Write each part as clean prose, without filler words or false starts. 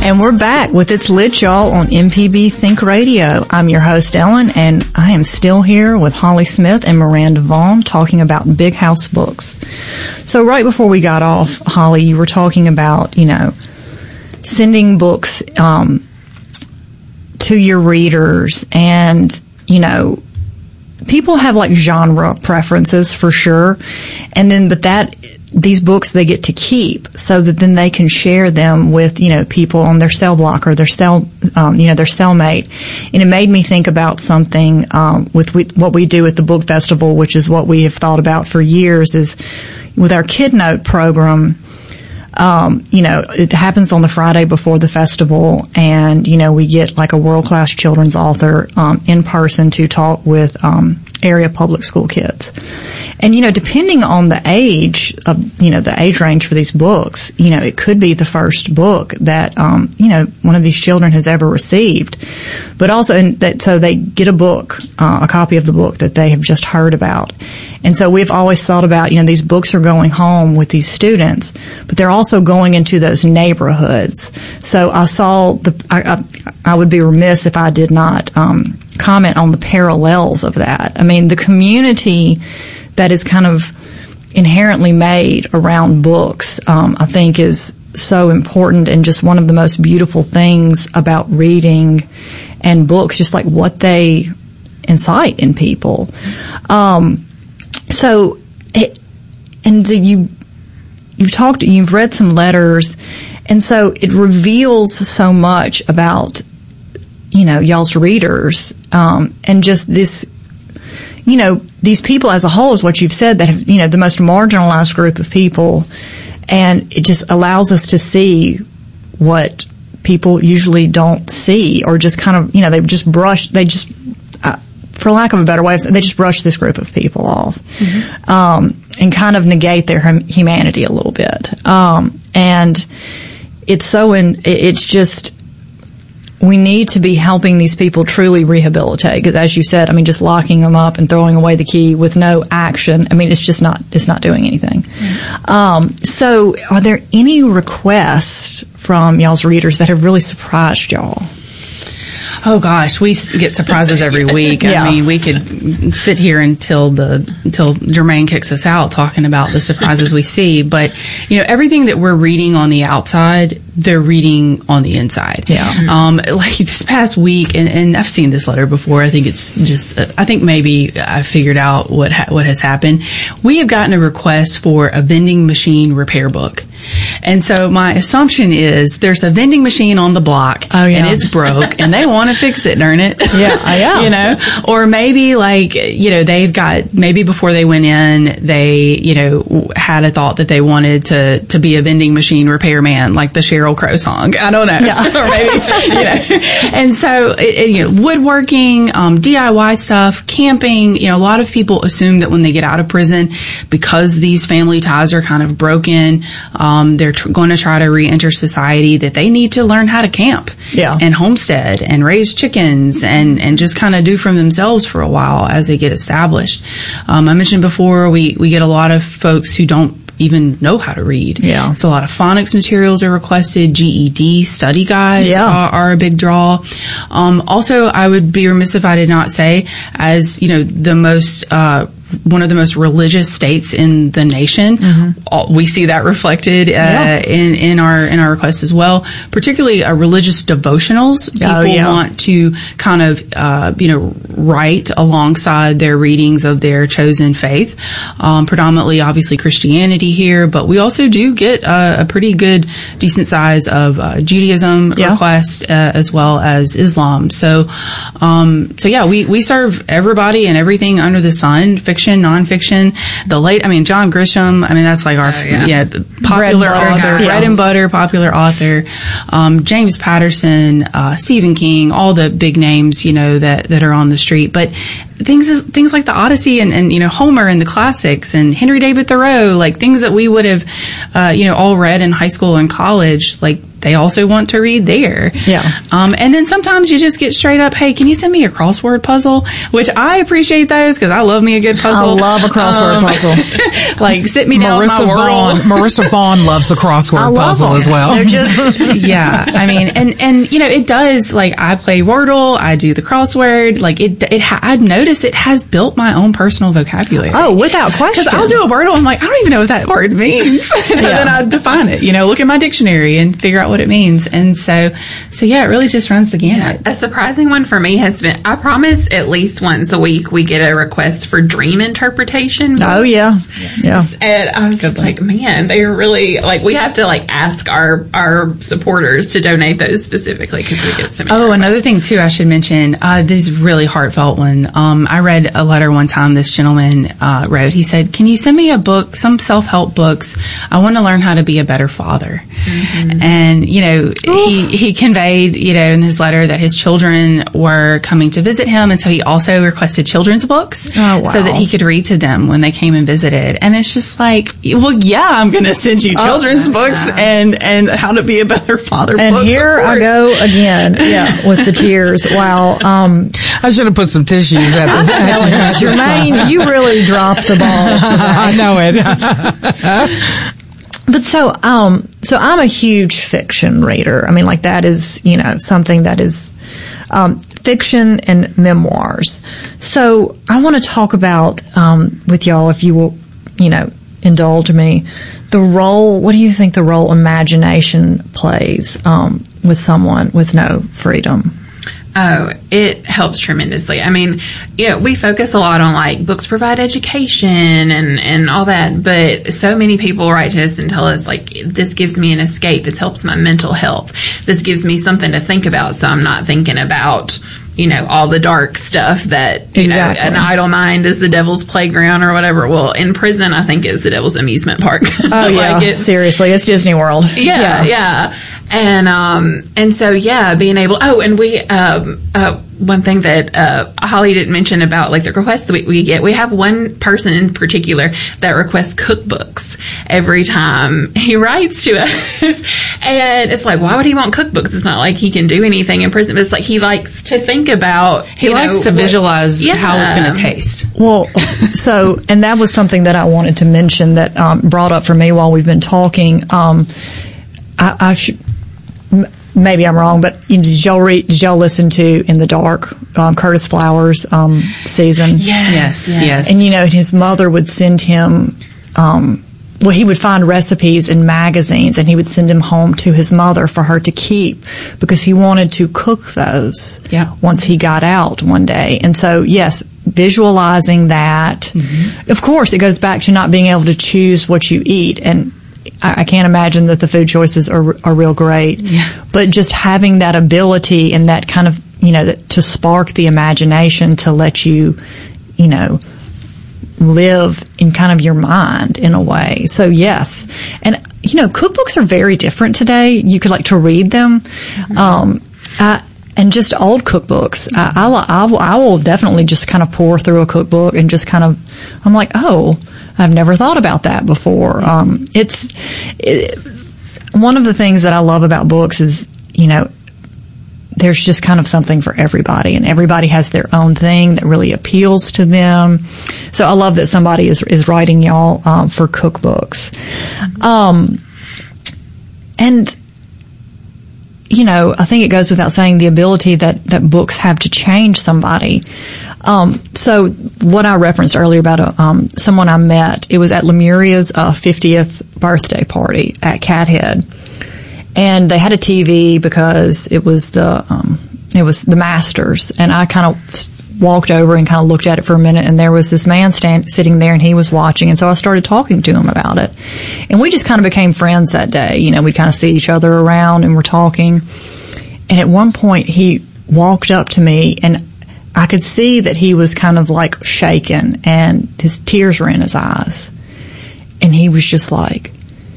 And we're back with It's Lit, y'all, on MPB Think Radio. I'm your host, Ellen, and I am still here with Holly Smith and Miranda Vaughn talking about Big House Books. So right before we got off, Holly, you were talking about, sending books to your readers, and, people have like genre preferences for sure, and then these books they get to keep so that then they can share them with, people on their cell block or their cellmate. And it made me think about something, with what we do at the book festival, which is what we have thought about for years, is with our Kid Note program. It happens on the Friday before the festival, and, we get like a world-class children's author, in person to talk with, area public school kids. And, depending on the age of, the age range for these books, it could be the first book that, one of these children has ever received. But also, so they get a book, a copy of the book that they have just heard about. And so we've always thought about, these books are going home with these students, but they're also going into those neighborhoods. So I would be remiss if I did not, comment on the parallels of that. I mean, the community that is kind of inherently made around books, I think is so important, and just one of the most beautiful things about reading and books, just like what they incite in people. You've read some letters, and so it reveals so much about, y'all's readers, and just this, these people as a whole is what you've said, that have, the most marginalized group of people, and it just allows us to see what people usually don't see, or just kind of, for lack of a better way, they just brush this group of people off, and kind of negate their humanity a little bit. And it's just, we need to be helping these people truly rehabilitate, because as you said, just locking them up and throwing away the key with no action, it's not doing anything. So are there any requests from y'all's readers that have really surprised y'all? Oh gosh, we get surprises every week. Yeah. We could sit here until Jermaine kicks us out talking about the surprises we see. But, everything that we're reading on the outside, they're reading on the inside. Yeah. Like this past week, and I've seen this letter before. I think it's just, I think maybe I figured out what has happened. We have gotten a request for a vending machine repair book. And so my assumption is there's a vending machine on the block, and it's broke, and they want to fix it, darn it. Yeah. Or maybe they've got, maybe before they went in, they, had a thought that they wanted to be a vending machine repairman, like the Sheryl Crow song. I don't know. Yeah. Or maybe, And so, woodworking, DIY stuff, camping, a lot of people assume that when they get out of prison, because these family ties are kind of broken, they're going to try to re-enter society, that they need to learn how to camp and homestead and raise chickens and just kind of do for themselves for a while as they get established. I mentioned before, we get a lot of folks who don't even know how to read. Yeah. So a lot of phonics materials are requested. GED study guides are a big draw. Also, I would be remiss if I did not say, as the most one of the most religious states in the nation. We see that reflected in our requests as well. Particularly religious devotionals. People want to kind of write alongside their readings of their chosen faith. Predominantly, obviously, Christianity here, but we also do get a pretty good, decent size of Judaism requests as well as Islam. So we serve everybody and everything under the sun. Fiction, nonfiction, John Grisham, that's like our popular author, bread and butter popular author, James Patterson, Stephen King, all the big names, that are on the street. But things like the Odyssey and Homer and the classics and Henry David Thoreau, like things that we would have, all read in high school and college, like they also want to read there. Yeah. And then sometimes you just get straight up, hey, can you send me a crossword puzzle? Which I appreciate those because I love me a good puzzle. I love a crossword puzzle. Like, sit me down with my Wordle. Marissa Vaughn loves the crossword puzzle as well. They're just, yeah. I mean, and you know, it does, like, I play Wordle, I do the crossword, like, I've noticed it has built my own personal vocabulary. oh, without question. Because I'll do a Wordle, I'm like, I don't even know what that word means. So then I define it, you know, look at my dictionary and figure out what it means. And so yeah, it really just runs the gamut. A surprising one for me has been, I promise at least once a week we get a request for dream interpretation. Oh, yeah. Yeah. And I was just like, man, they're really, like, we have to, like, ask our supporters to donate those specifically because we get so many requests. Another thing too, I should mention, this really heartfelt one. I read a letter one time this gentleman wrote. He said, can you send me a book, some self-help books? I want to learn how to be a better father. Mm-hmm. And, you know, he conveyed, you know, in his letter that his children were coming to visit him. And so he also requested children's books so that he could read to them when they came and visited. And it's just like, well, yeah, I'm going to send you children's books and how to be a better father and books. Here I go again, with the tears. Wow. I should have put some tissues at Jermaine, you really dropped the ball today. I know it. But so I'm a huge fiction reader. I mean, like, that is, you know, something that is, fiction and memoirs. So I want to talk about, with y'all, if you will, you know, indulge me, the role, what do you think the role imagination plays, with someone with no freedom? Oh, it helps tremendously. I mean, you know, we focus a lot on, like, books provide education and all that, but so many people write to us and tell us, like, this gives me an escape. This helps my mental health. This gives me something to think about, so I'm not thinking about, you know, all the dark stuff that, you know, an idle mind is the devil's playground or whatever. Well, in prison, I think it's the devil's amusement park. Oh, yeah. Seriously, it's Disney World. Yeah. And so, yeah, being able, and we, one thing that, Holly didn't mention about, like, the requests that we get, we have one person in particular that requests cookbooks every time he writes to us. And it's like, why would he want cookbooks? It's not like he can do anything in prison, but it's like he likes to think about, he likes to visualize how it's going to taste. Well, so, and that was something that I wanted to mention that, brought up for me while we've been talking. I should, maybe I'm wrong, but did y'all listen to In the Dark, Curtis Flowers, season? Yes. And, you know, his mother would send him, he would find recipes in magazines and he would send them home to his mother for her to keep because he wanted to cook those once he got out one day. And so, yes, visualizing that. Mm-hmm. Of course, it goes back to not being able to choose what you eat, and I can't imagine that the food choices are real great, but just having that ability and that kind of, you know, to spark the imagination to let you, you know, live in kind of your mind in a way. So yes. And, you know, cookbooks are very different today. You could like to read them. And just old cookbooks. I will definitely just kind of pour through a cookbook and just kind of, I'm like, oh, I've never thought about that before. One of the things that I love about books is, you know, there's just kind of something for everybody, and everybody has their own thing that really appeals to them. So I love that somebody is writing y'all, for cookbooks. And, you know, I think it goes without saying the ability that books have to change somebody. So what I referenced earlier about someone I met, it was at Lemuria's 50th birthday party at Cathead, and they had a TV because it was the Masters, and I kind of walked over and kind of looked at it for a minute, and there was this man sitting there, and he was watching, and so I started talking to him about it, and we just kind of became friends that day. You know, we'd kind of see each other around, and we're talking, and at one point he walked up to me, and I could see that he was kind of like shaken, and his tears were in his eyes. And he was just like,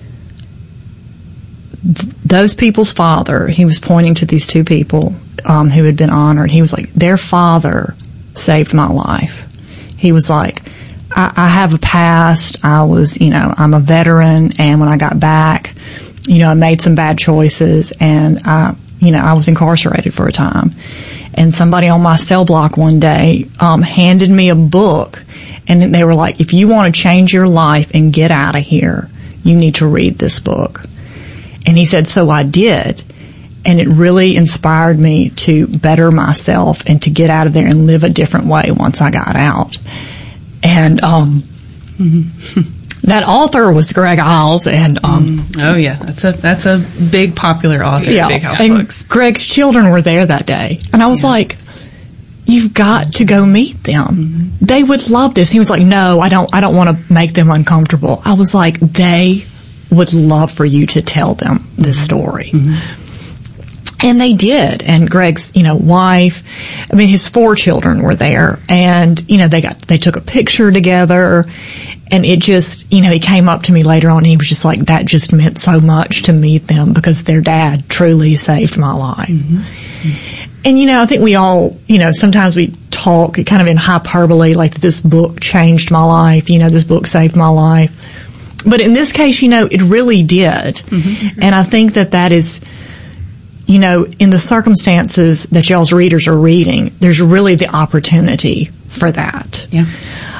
those people's father, he was pointing to these two people who had been honored. He was like, their father saved my life. He was like, I have a past. I was, you know, I'm a veteran, and when I got back, I made some bad choices, and I was incarcerated for a time. And somebody on my cell block one day handed me a book, and they were like, if you want to change your life and get out of here, you need to read this book. And he said, so I did. And it really inspired me to better myself and to get out of there and live a different way once I got out. And that author was Greg Iles, and oh yeah, that's a big popular author. Yeah, Big House and Books. Greg's children were there that day, and I was like, "You've got to go meet them. They would love this." He was like, "No, I don't want to make them uncomfortable." I was like, "They would love for you to tell them this story." And they did. And Greg's, wife, his 4 children were there, and, they took a picture together, and it just, he came up to me later on and he was just like, that just meant so much to meet them because their dad truly saved my life. And, I think we all, sometimes we talk kind of in hyperbole, like this book changed my life, this book saved my life. But in this case, it really did. And I think that is, in the circumstances that y'all's readers are reading, there's really the opportunity for that. Yeah.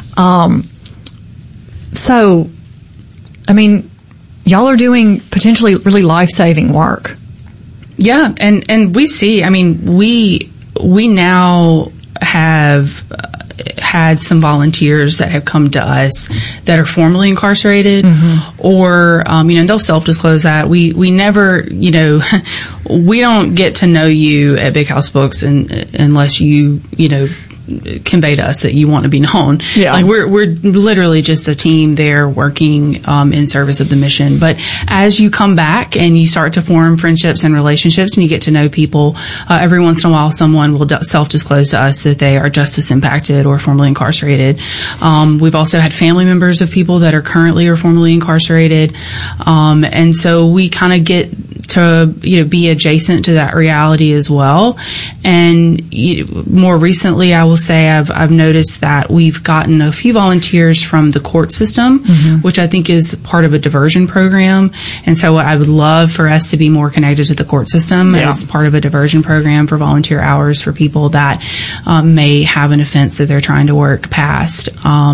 So, y'all are doing potentially really life-saving work. Yeah, and we see, we now have had some volunteers that have come to us that are formerly incarcerated, or, they'll self-disclose that. We never, we don't get to know you at Big House Books unless you convey to us that you want to be known. Yeah. Like we're literally just a team there working in service of the mission. But as you come back and you start to form friendships and relationships and you get to know people, every once in a while someone will self-disclose to us that they are justice impacted or formerly incarcerated. We've also had family members of people that are currently or formerly incarcerated. And so we kind of get to be adjacent to that reality as well. And more recently, I will say I've noticed that we've gotten a few volunteers from the court system, which I think is part of a diversion program. And so I would love for us to be more connected to the court system as part of a diversion program for volunteer hours for people that may have an offense that they're trying to work past.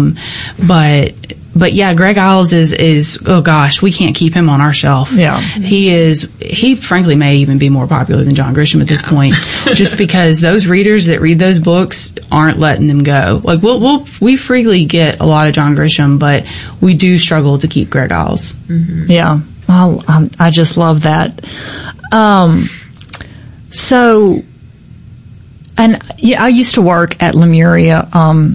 But yeah, Greg Iles is oh gosh, we can't keep him on our shelf. Yeah. He frankly may even be more popular than John Grisham at this point, just because those readers that read those books aren't letting them go. Like we freely get a lot of John Grisham, but we do struggle to keep Greg Iles. Yeah. Well, I just love that. I used to work at Lemuria,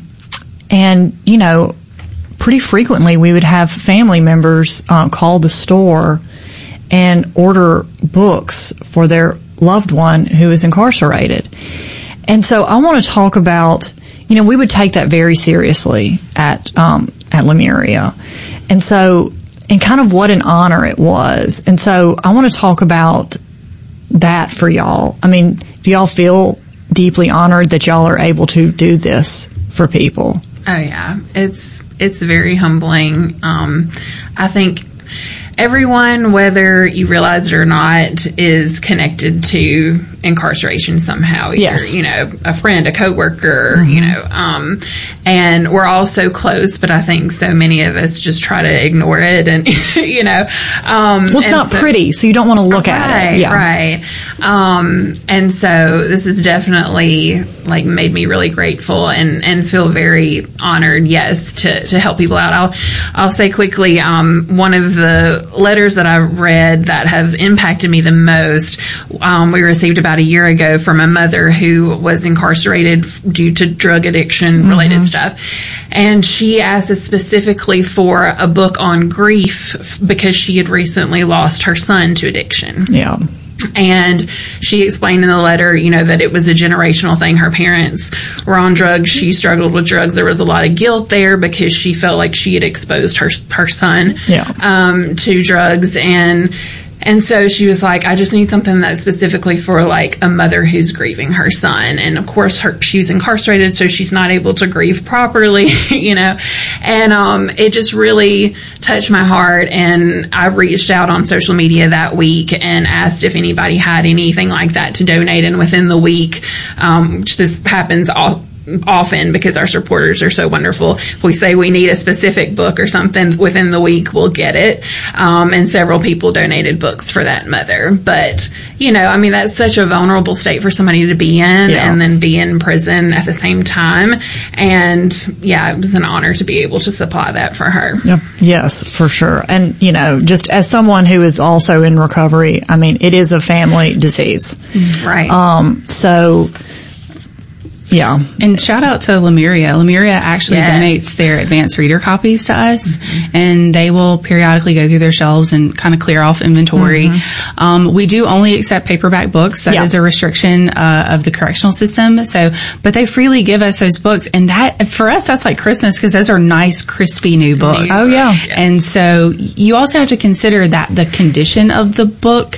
and pretty frequently we would have family members call the store and order books for their loved one who is incarcerated. And so I want to talk about, we would take that very seriously at Lemuria. And so, and kind of what an honor it was. And so I want to talk about that for y'all. Do y'all feel deeply honored that y'all are able to do this for people? Oh yeah, it's very humbling. I think everyone, whether you realize it or not, is connected to incarceration somehow. Yes. Either, a friend, a coworker, and we're all so close, but I think so many of us just try to ignore it and, well, it's not pretty, so you don't want to look at it. Yeah. Right. And so this has definitely made me really grateful and feel very honored, yes, to help people out. I'll say quickly, one of the letters that I read that have impacted me the most, we received about a year ago from a mother who was incarcerated due to drug addiction related stuff. And she asked us specifically for a book on grief because she had recently lost her son to addiction. Yeah. And she explained in the letter, that it was a generational thing. Her parents were on drugs. She struggled with drugs. There was a lot of guilt there because she felt like she had exposed her son to drugs. And And so she was like, I just need something that's specifically for like a mother who's grieving her son. And of course she's incarcerated, so she's not able to grieve properly, you know, and it just really touched my heart. And I reached out on social media that week and asked if anybody had anything like that to donate. And within the week, which this happens often because our supporters are so wonderful. If we say we need a specific book or something, within the week we'll get it. And several people donated books for that mother. But, you know, I mean, that's such a vulnerable state for somebody to be in and then be in prison at the same time. And yeah, it was an honor to be able to supply that for her. Yep. Yes, for sure. And, you know, just as someone who is also in recovery, I mean, it is a family disease. Right. So, yeah. And shout out to Lemuria. Lemuria actually donates their advanced reader copies to us, and they will periodically go through their shelves and kind of clear off inventory. We do only accept paperback books. That is a restriction of the correctional system. So, but they freely give us those books, and that, for us, that's like Christmas because those are nice, crispy new books. Oh, yeah. And so you also have to consider that the condition of the book,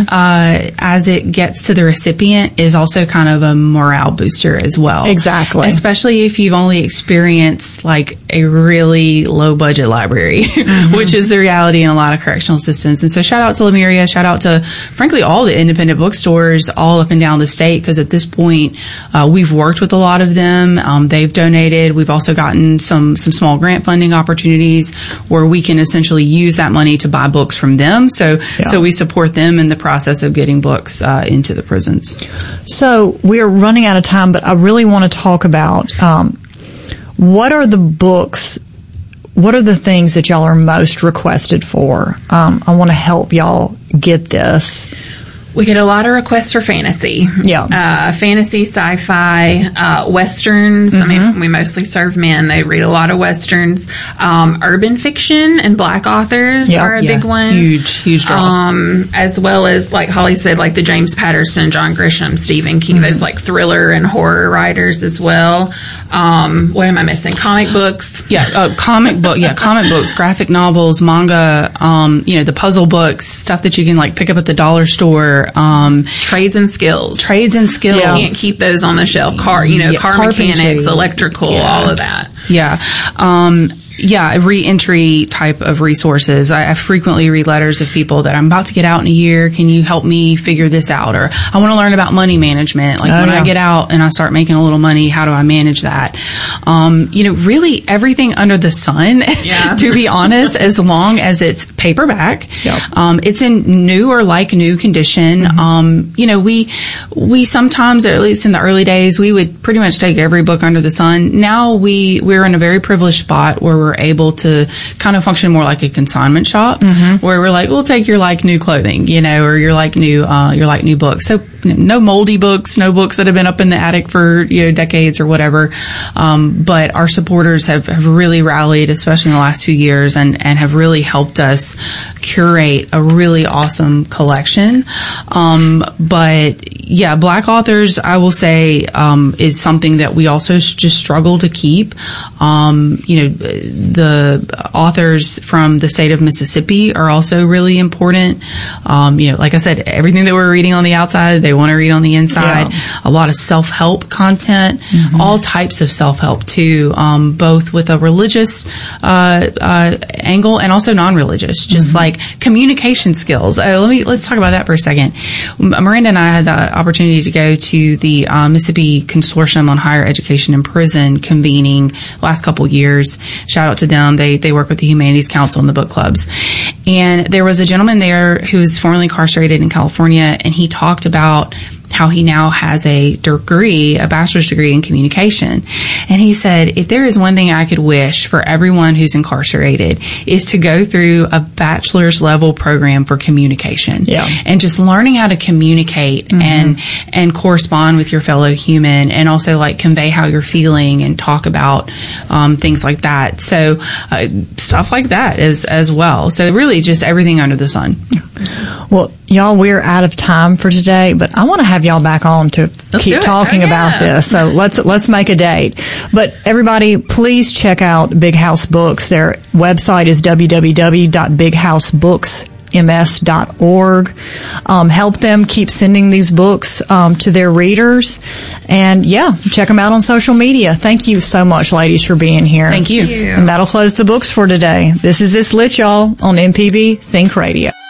as it gets to the recipient, is also kind of a morale booster as well. Exactly. Especially if you've only experienced like a really low budget library, which is the reality in a lot of correctional systems. And so shout out to Lemuria, shout out to, frankly, all the independent bookstores all up and down the state, because at this point, we've worked with a lot of them. They've donated. We've also gotten some small grant funding opportunities where we can essentially use that money to buy books from them. So we support them in the process of getting books into the prisons. So we're running out of time, but I really want to talk about what are the books, what are the things that y'all are most requested for? I want to help y'all get this. We get a lot of requests for fantasy. Yeah. Fantasy, sci-fi, westerns. I mean, we mostly serve men. They read a lot of westerns. Urban fiction and Black authors are a big one. Huge draw. As well as, like Holly said, like the James Patterson, John Grisham, Stephen King, those like thriller and horror writers as well. What am I missing? Comic books. Comic books, graphic novels, manga, the puzzle books, stuff that you can like pick up at the dollar store. Trades and skills. You can't keep those on the shelf. Car mechanics, electrical, all of that. Re-entry type of resources. I frequently read letters of people that I'm about to get out in a year. Can you help me figure this out? Or I want to learn about money management. Like when I get out and I start making a little money, how do I manage that? Really everything under the sun, to be honest, as long as it's paperback. It's in new or like new condition. We sometimes, or at least in the early days, we would pretty much take every book under the sun. Now we're in a very privileged spot where we're able to kind of function more like a consignment shop, where we're like, we'll take your like new clothing, or your like new books. So no moldy books, no books that have been up in the attic for decades or whatever. But our supporters have really rallied, especially in the last few years, and have really helped us curate a really awesome collection. Black authors, I will say, is something that we also just struggle to keep. The authors from the state of Mississippi are also really important. Like I said, everything that we're reading on the outside, they want to read on the inside. A lot of self-help content, all types of self-help too, both with a religious angle and also non-religious, just like communication skills. Let's talk about that for a second. Miranda and I had the opportunity to go to the Mississippi Consortium on Higher Education in Prison convening last couple years. Shout out to them. They work with the Humanities Council and the book clubs. And there was a gentleman there who was formerly incarcerated in California, and he talked about how he now has a bachelor's degree in communication. And he said, if there is one thing I could wish for everyone who's incarcerated is to go through a bachelor's level program for communication. And just learning how to communicate and correspond with your fellow human, and also like convey how you're feeling and talk about things like that. So stuff like that as well. So really just everything under the sun. Well, y'all, we're out of time for today, but I want to have y'all back on to keep talking about this. So let's make a date. But everybody, please check out Big House Books. Their website is www.bighousebooks.com. ms.org. Help them keep sending these books to their readers. And check them out on social media. Thank you so much, ladies, for being here. Thank you. And that'll close the books for today. This is It's Lit, y'all, on MPB Think Radio.